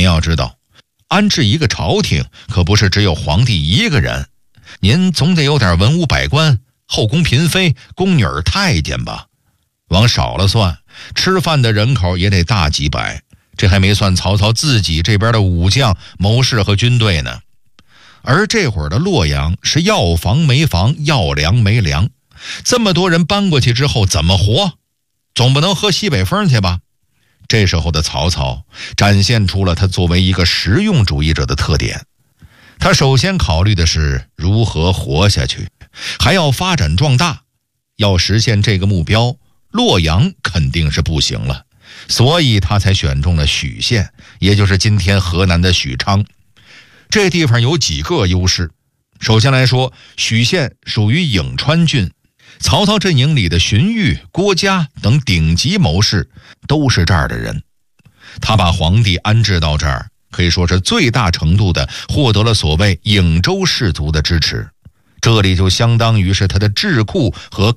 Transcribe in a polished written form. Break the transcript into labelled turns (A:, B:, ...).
A: 您要知道，安置一个朝廷可不是只有皇帝一个人，您总得有点文武百官、后宫嫔妃、宫女太监吧。往少了算，吃饭的人口也得大几百，这还没算曹操自己这边的武将、谋士和军队呢。而这会儿的洛阳是要房没房，要粮没粮，这么多人搬过去之后怎么活？总不能喝西北风去吧？这时候的曹操展现出了他作为一个实用主义者的特点。他首先考虑的是如何活下去，还要发展壮大。要实现这个目标，洛阳肯定是不行了，所以他才选中了许县，也就是今天河南的许昌。这地方有几个优势。首先来说，许县属于颍川郡，曹操阵营里的荀彧、郭嘉等顶级谋士都是这儿的人。他把皇帝安置到这儿，可以说是最大程度的获得了所谓颍州士族的支持。这里就相当于是他的智库和